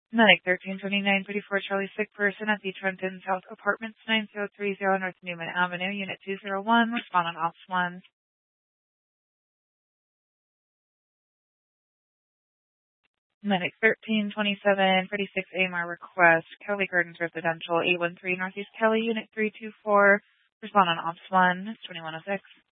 Medic 1329, 34 Charlie, sick person at the Trenton South Apartments, 9030 North Newman Avenue, Unit 201, respondent Ops 1. Medic 1327, 36 AMR request, Kelly Gardens Residential, 813 Northeast Kelly, Unit 324, respondent Ops 1, 2106.